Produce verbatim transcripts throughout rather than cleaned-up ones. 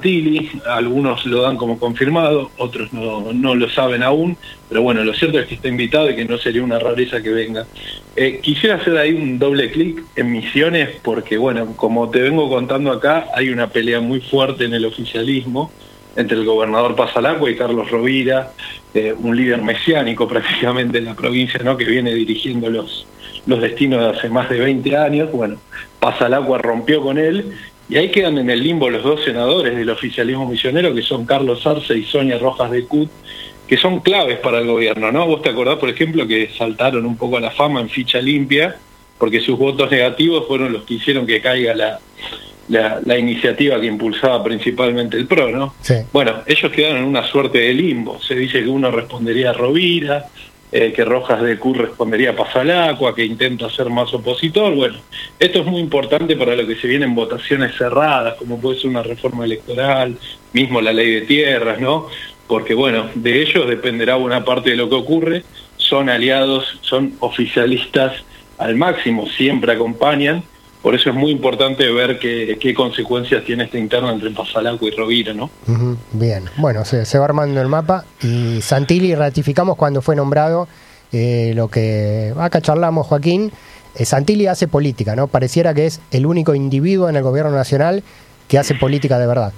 Santilli, algunos lo dan como confirmado, otros no, no lo saben aún, pero bueno, lo cierto es que está invitado y que no sería una rareza que venga. Eh, quisiera hacer ahí un doble clic en Misiones porque, bueno, como te vengo contando acá, hay una pelea muy fuerte en el oficialismo entre el gobernador Pasalacqua y Carlos Rovira, eh, un líder mesiánico prácticamente en la provincia, ¿no?, que viene dirigiendo los, los destinos de hace más de veinte años. Bueno, Pasalacqua rompió con él, y ahí quedan en el limbo los dos senadores del oficialismo misionero, que son Carlos Arce y Sonia Rojas de Cut, que son claves para el gobierno, ¿no? Vos te acordás, por ejemplo, que saltaron un poco a la fama en ficha limpia, porque sus votos negativos fueron los que hicieron que caiga la, la, la iniciativa que impulsaba principalmente el P R O, ¿no? Sí. Bueno, ellos quedaron en una suerte de limbo. Se dice que uno respondería a Rovira, Eh, que Rojas de Cut respondería a Pasalacqua, que intenta ser más opositor. Bueno, esto es muy importante para lo que se vienen votaciones cerradas, como puede ser una reforma electoral, mismo la ley de tierras, ¿no? Porque, bueno, de ellos dependerá buena parte de lo que ocurre. Son aliados, son oficialistas al máximo, siempre acompañan. Por eso es muy importante ver qué, qué consecuencias tiene esta interna entre Pasalacqua y Rovira, ¿no? Uh-huh. Bien, bueno, se, se va armando el mapa. Y Santilli, ratificamos cuando fue nombrado, eh, lo que acá charlamos, Joaquín, eh, Santilli hace política, ¿no? Pareciera que es el único individuo en el gobierno nacional que hace política de verdad.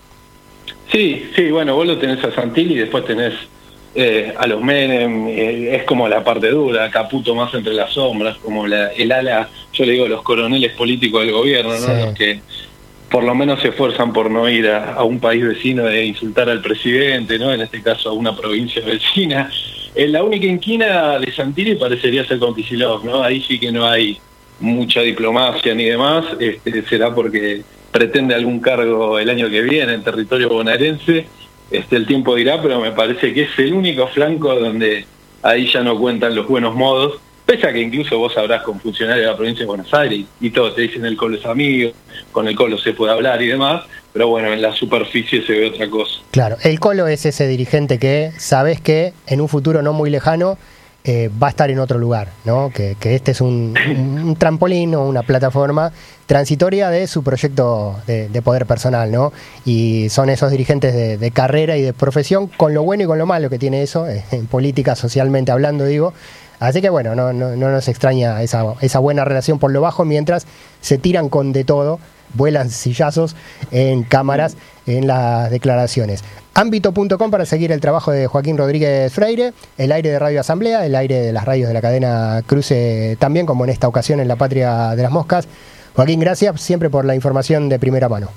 Sí, sí, bueno, vos lo tenés a Santilli y después tenés eh, a los Menem, eh, es como la parte dura, Caputo más entre las sombras, como la, el ala, yo le digo, los coroneles políticos del gobierno, ¿no? Sí. Los que por lo menos se esfuerzan por no ir a, a un país vecino e insultar al presidente, ¿no? En este caso a una provincia vecina. Eh, la única inquina de Santilli parecería ser con Kicillof, ¿no? Ahí sí que no hay mucha diplomacia ni demás, este, será porque pretende algún cargo el año que viene en territorio bonaerense. Este, el tiempo dirá, pero me parece que es el único flanco donde ahí ya no cuentan los buenos modos, pese a que incluso vos habrás con funcionarios de la provincia de Buenos Aires y, y todos te dicen el Colo es amigo, con el Colo se puede hablar y demás, pero bueno, en la superficie se ve otra cosa. Claro, el Colo es ese dirigente que sabes que en un futuro no muy lejano eh, va a estar en otro lugar, ¿no? Que, que este es un, un, un trampolín o una plataforma transitoria de su proyecto de, de poder personal, ¿no? Y son esos dirigentes de, de carrera y de profesión, con lo bueno y con lo malo que tiene eso, eh, en política, socialmente hablando, digo. Así que bueno, no, no, no nos extraña esa, esa buena relación por lo bajo, mientras se tiran con de todo, vuelan sillazos en cámaras, en las declaraciones. Ámbito punto com para seguir el trabajo de Joaquín Rodríguez Freire, el aire de Radio Asamblea, el aire de las radios de la cadena Cruce también, como en esta ocasión en la Patria de las Moscas. Joaquín, gracias siempre por la información de primera mano.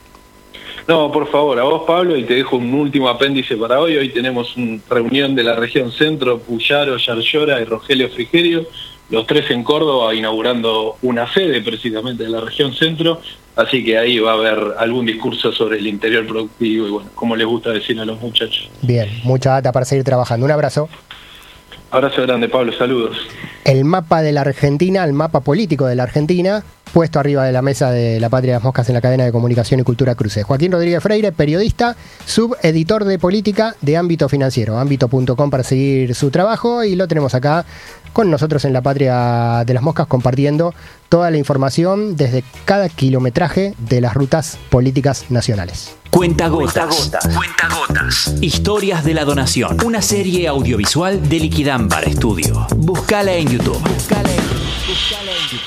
No, por favor, a vos, Pablo, y te dejo un último apéndice para hoy. Hoy tenemos una reunión de la región centro, Puyaro, Yarlora y Rogelio Frigerio, los tres en Córdoba, inaugurando una sede precisamente de la región centro, así que ahí va a haber algún discurso sobre el interior productivo y bueno, como les gusta decir a los muchachos. Bien, mucha data para seguir trabajando. Un abrazo. Abrazo grande, Pablo, saludos. El mapa de la Argentina, el mapa político de la Argentina, puesto arriba de la mesa de la Patria de las Moscas en la cadena de comunicación y cultura Cruce. Joaquín Rodríguez Freire, periodista, subeditor de política de Ámbito Financiero, ámbito punto com para seguir su trabajo, y lo tenemos acá con nosotros en la Patria de las Moscas compartiendo toda la información desde cada kilometraje de las rutas políticas nacionales. Cuentagotas. Cuentagotas. Historias de la donación. Una serie audiovisual de Liquidambar Estudio. Búscala en YouTube. Búscala en YouTube.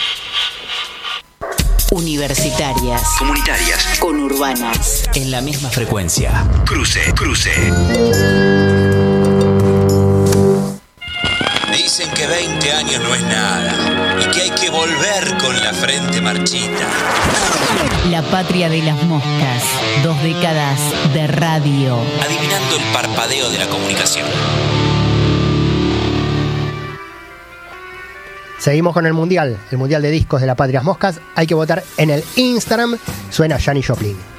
Universitarias. Comunitarias. Conurbanas. En la misma frecuencia. Cruce, cruce. Dicen que veinte años no es nada y que hay que volver con la frente marchita. La Patria de las Moscas. Dos décadas de radio. Adivinando el parpadeo de la comunicación. Seguimos con el Mundial, el Mundial de Discos de la Patria de las Moscas. Hay que votar en el Instagram. Suena Janis Joplin.